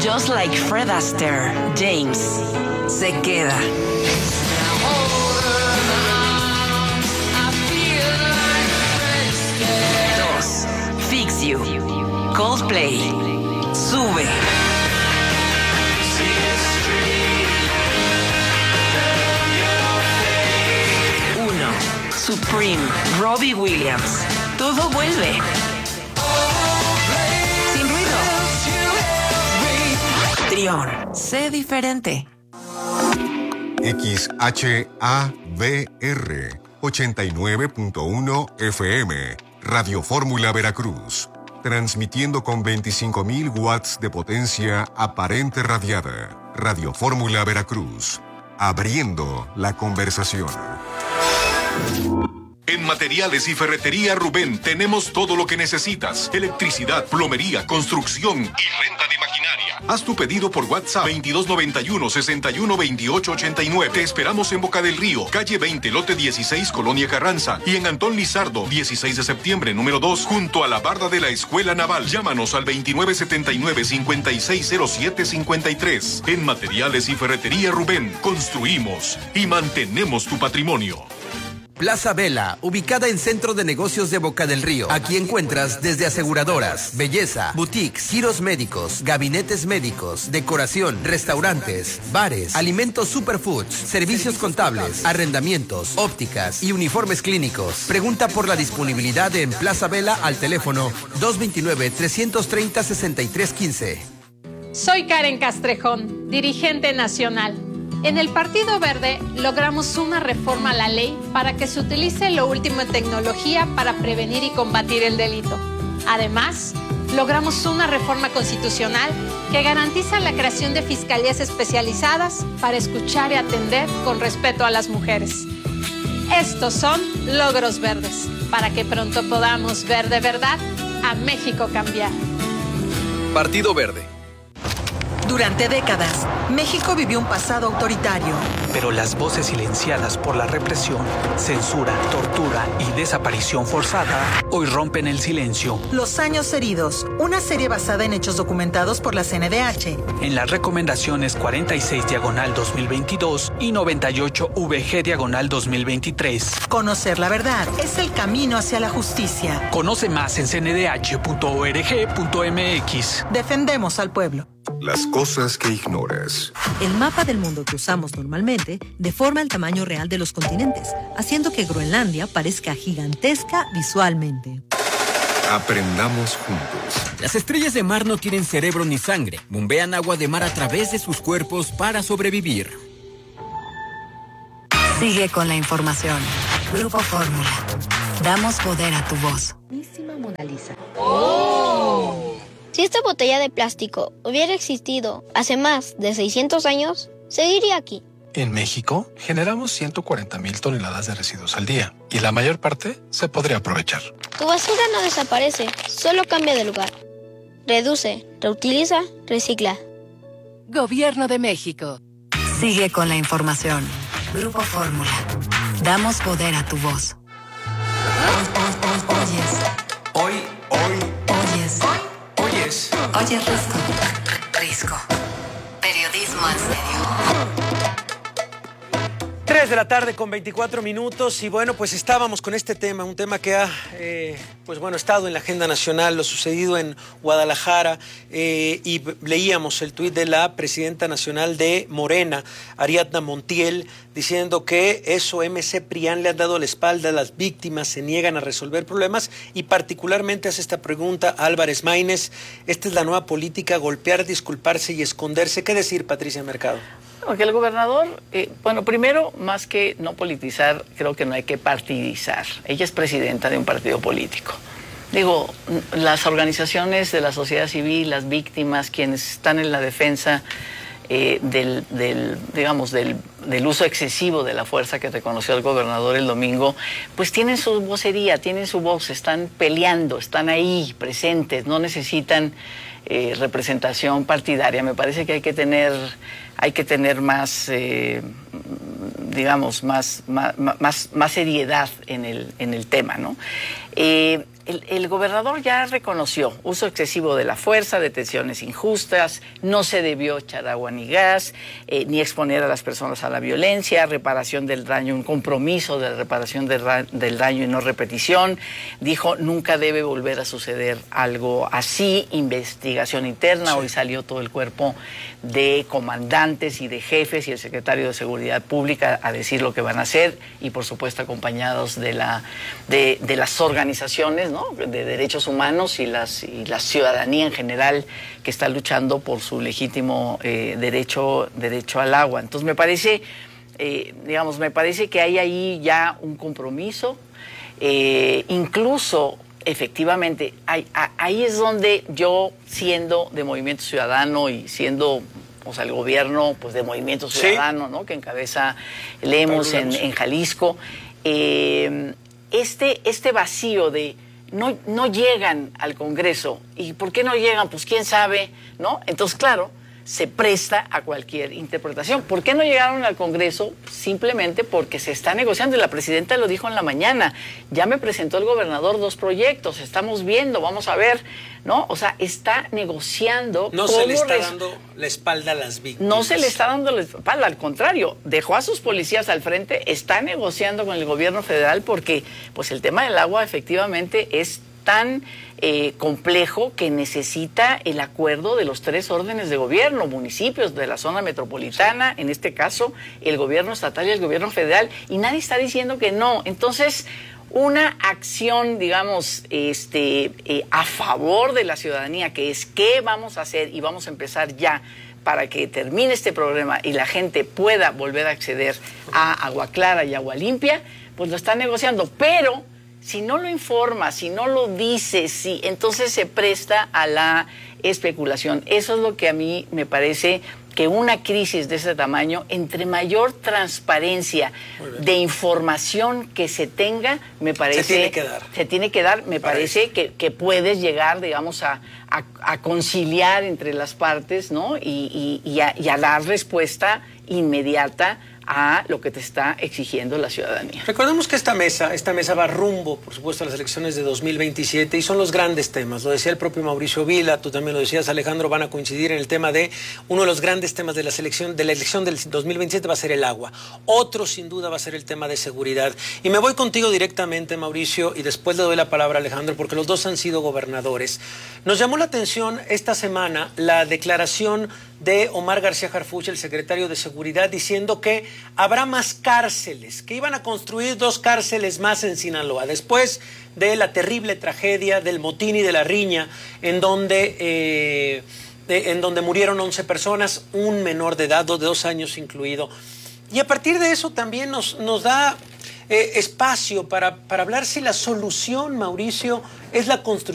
Just like Fred Astaire, James se queda. 2. Fix You, Coldplay, sube. 1. Supreme, Robbie Williams, todo vuelve. Sin ruido. Trión, sé diferente. XHAVR 89.1 FM, Radio Fórmula Veracruz, transmitiendo con 25.000 watts de potencia aparente radiada. Radio Fórmula Veracruz, abriendo la conversación. En Materiales y Ferretería Rubén tenemos todo lo que necesitas: electricidad, plomería, construcción y renta de maquinaria. Haz tu pedido por WhatsApp 2291-612889. Te esperamos en Boca del Río, calle 20, lote 16, Colonia Carranza, y en Antón Lizardo, 16 de septiembre, número 2, junto a la barda de la Escuela Naval. Llámanos al 2979-560753. En Materiales y Ferretería Rubén, construimos y mantenemos tu patrimonio. Plaza Vela, ubicada en Centro de Negocios de Boca del Río. Aquí encuentras desde aseguradoras, belleza, boutiques, giros médicos, gabinetes médicos, decoración, restaurantes, bares, alimentos superfoods, servicios contables, arrendamientos, ópticas y uniformes clínicos. Pregunta por la disponibilidad en Plaza Vela al teléfono 229-330-6315. Soy Karen Castrejón, dirigente nacional. En el Partido Verde logramos una reforma a la ley para que se utilice lo último en tecnología para prevenir y combatir el delito. Además, logramos una reforma constitucional que garantiza la creación de fiscalías especializadas para escuchar y atender con respeto a las mujeres. Estos son logros verdes, para que pronto podamos ver de verdad a México cambiar. Partido Verde. Durante décadas, México vivió un pasado autoritario. Pero las voces silenciadas por la represión, censura, tortura y desaparición forzada hoy rompen el silencio. Los años heridos, una serie basada en hechos documentados por la CNDH. En las recomendaciones 46/2022 y 98/VG/2023. Conocer la verdad es el camino hacia la justicia. Conoce más en cndh.org.mx. Defendemos al pueblo. Las cosas que ignoras. El mapa del mundo que usamos normalmente deforma el tamaño real de los continentes, haciendo que Groenlandia parezca gigantesca visualmente. Aprendamos juntos. Las estrellas de mar no tienen cerebro ni sangre. Bombean agua de mar a través de sus cuerpos para sobrevivir. Sigue con la información. Grupo Fórmula. Damos poder a tu voz. Mona Lisa. ¡Oh! Si esta botella de plástico hubiera existido hace más de 600 años, seguiría aquí. En México, generamos 140,000 toneladas de residuos al día y la mayor parte se podría aprovechar. Tu basura no desaparece, solo cambia de lugar. Reduce, reutiliza, recicla. Gobierno de México. Sigue con la información. Grupo Fórmula. Damos poder a tu voz. Oyes. Oye, Risco. Periodismo en serio. 3 de la tarde con 24 minutos y bueno, pues estábamos con este tema, un tema que ha estado en la agenda nacional, lo sucedido en Guadalajara, y leíamos el tuit de la presidenta nacional de Morena, Ariadna Montiel, diciendo que MC PRIAN le han dado la espalda a las víctimas, se niegan a resolver problemas y particularmente hace esta pregunta a Álvarez Maínez: ¿esta es la nueva política, golpear, disculparse y esconderse? ¿Qué decir, Patricia Mercado? Que el gobernador, primero, más que no politizar, creo que no hay que partidizar. Ella es presidenta de un partido político. Digo, las organizaciones de la sociedad civil, las víctimas, quienes están en la defensa del uso excesivo de la fuerza que reconoció el gobernador el domingo, pues tienen su vocería, tienen su voz, están peleando, están ahí presentes, no necesitan representación partidaria. Me parece que hay que tener más, más seriedad en el tema, ¿no? el gobernador ya reconoció uso excesivo de la fuerza, detenciones injustas, no se debió echar agua ni gas, ni exponer a las personas a la violencia, reparación del daño, un compromiso de reparación del daño y no repetición. Dijo, nunca debe volver a suceder algo así, investigación interna. Sí. Hoy salió todo el cuerpo de comandantes y de jefes y el secretario de Seguridad Pública a decir lo que van a hacer y por supuesto acompañados de las organizaciones, ¿no?, de derechos humanos y la ciudadanía en general que está luchando por su legítimo derecho al agua. Entonces me parece que hay ahí ya un compromiso, incluso efectivamente ahí es donde yo, siendo de Movimiento Ciudadano y siendo, o sea, el gobierno pues de Movimiento Ciudadano, ¿sí?, ¿no?, que encabeza Lemos en Jalisco, este vacío de no llegan al Congreso. ¿Y por qué no llegan? Pues quién sabe, ¿no? Entonces, claro, se presta a cualquier interpretación. ¿Por qué no llegaron al Congreso? Simplemente porque se está negociando, y la presidenta lo dijo en la mañana. Ya me presentó el gobernador 2 proyectos, estamos viendo, vamos a ver, ¿no? O sea, está negociando. No se le está dando la espalda a las víctimas. No se le está dando la espalda, al contrario, dejó a sus policías al frente, está negociando con el gobierno federal porque pues el tema del agua efectivamente es tan complejo que necesita el acuerdo de los 3 órdenes de gobierno, municipios de la zona metropolitana, en este caso el gobierno estatal y el gobierno federal, y nadie está diciendo que no. Entonces, una acción, digamos, a favor de la ciudadanía, que es qué vamos a hacer y vamos a empezar ya para que termine este problema y la gente pueda volver a acceder a agua clara y agua limpia, pues lo está negociando, pero si no lo informa, si no lo dice, entonces se presta a la especulación. Eso es lo que a mí me parece que una crisis de ese tamaño, entre mayor transparencia de información que se tenga, me parece... Se tiene que dar, me parece que puedes llegar, digamos, a conciliar entre las partes, ¿no? Y a dar respuesta inmediata a lo que te está exigiendo la ciudadanía. Recordemos que esta mesa va rumbo, por supuesto, a las elecciones de 2027 y son los grandes temas. Lo decía el propio Mauricio Vila, tú también lo decías, Alejandro, van a coincidir en el tema de uno de los grandes temas de la elección del 2027 va a ser el agua. Otro, sin duda, va a ser el tema de seguridad. Y me voy contigo directamente, Mauricio, y después le doy la palabra a Alejandro, porque los dos han sido gobernadores. Nos llamó la atención esta semana la declaración de Omar García Harfuch, el secretario de Seguridad, diciendo que habrá más cárceles, que iban a construir 2 cárceles más en Sinaloa, después de la terrible tragedia del motín y de la riña, en donde murieron 11 personas, un menor de edad, de 2 años incluido. Y a partir de eso también nos da espacio para hablar si la solución, Mauricio, es la construcción